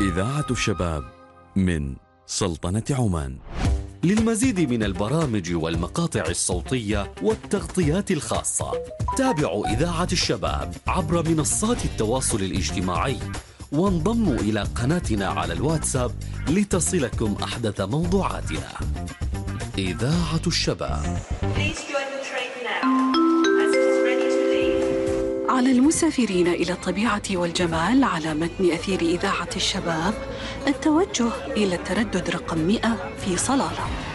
إذاعة الشباب من سلطنة عمان. للمزيد من البرامج والمقاطع الصوتية والتغطيات الخاصة تابعوا إذاعة الشباب عبر منصات التواصل الاجتماعي، وانضموا إلى قناتنا على الواتساب لتصلكم أحدث موضوعاتنا. إذاعة الشباب. على المسافرين إلى الطبيعة والجمال على متن أثير إذاعة الشباب التوجه إلى التردد رقم 100 في صلالة.